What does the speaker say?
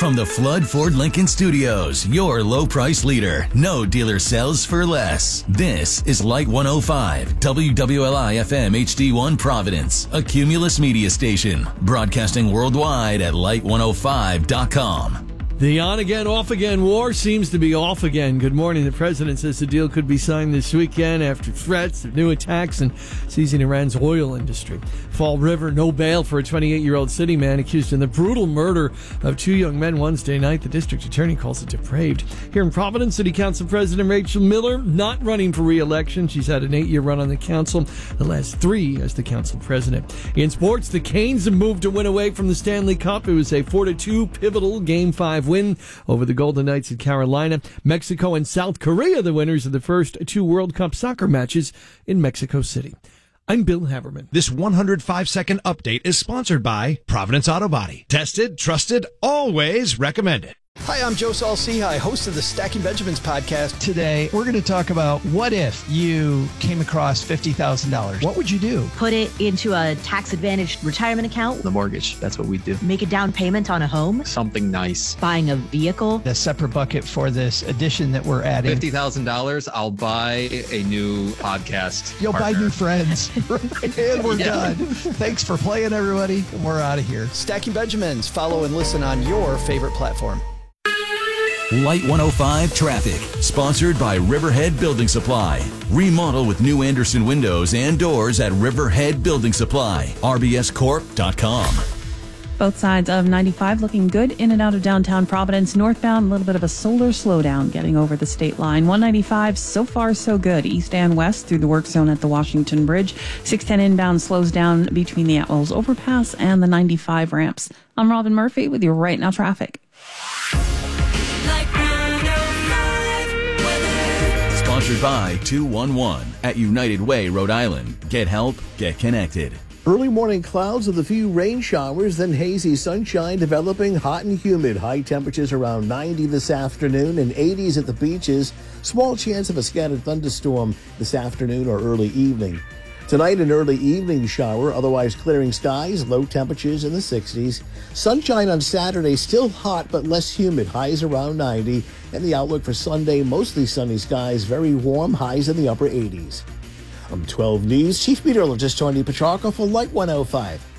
From the Flood Ford Lincoln Studios, your low price leader. No dealer sells for less. This is Light 105, WWLI FM HD1 Providence, a Cumulus media station, broadcasting worldwide at light105.com. The on-again, off-again war seems to be off again. Good morning. The president says the deal could be signed this weekend after threats of new attacks and seizing Iran's oil industry. Fall River, no bail for a 28-year-old city man accused in the brutal murder of two young men Wednesday night. The district attorney calls it depraved. Here in Providence, City Council President Rachel Miller not running for re-election. She's had an 8-year run on the council, the last 3 as the council president. In sports, the Canes have moved a win away from the Stanley Cup. It was a 4-2 pivotal Game 5 win over the Golden Knights of Carolina. Mexico and South Korea, the winners of the first 2 World Cup soccer matches in Mexico City. I'm Bill Haberman. This 105-second update is sponsored by Providence Auto Body. Tested, trusted, always recommended. Hi, I'm Joe Saul-Sehy, host of the Stacking Benjamins podcast. Today, we're going to talk about what if you came across $50,000. What would you do? Put it into a tax-advantaged retirement account. The mortgage, that's what we do. Make a down payment on a home. Something nice. Buying a vehicle. A separate bucket for this addition that we're adding. $50,000, I'll buy a new podcast You'll partner. buy new friends. And we're done. Thanks for playing, everybody. And we're out of here. Stacking Benjamins. Follow and listen on your favorite platform. Light 105 Traffic, sponsored by Riverhead Building Supply. Remodel with new Anderson windows and doors at Riverhead Building Supply. RBScorp.com. Both sides of 95 looking good in and out of downtown Providence. Northbound, a little bit of a solar slowdown getting over the state line. 195, so far so good. East and west through the work zone at the Washington Bridge. 610 inbound slows down between the Atwells Overpass and the 95 ramps. I'm Robin Murphy with your Right Now traffic. Sponsored by 211 at United Way, Rhode Island. Get help, get connected. Early morning clouds with a few rain showers, then hazy sunshine developing, hot and humid. High temperatures around 90 this afternoon and 80s at the beaches. Small chance of a scattered thunderstorm this afternoon or early evening. Tonight, an early evening shower, otherwise clearing skies, low temperatures in the 60s. Sunshine on Saturday, still hot but less humid, highs around 90. And the outlook for Sunday, mostly sunny skies, very warm, highs in the upper 80s. I'm 12 News Chief Meteorologist Tony Petrarca for Light 105.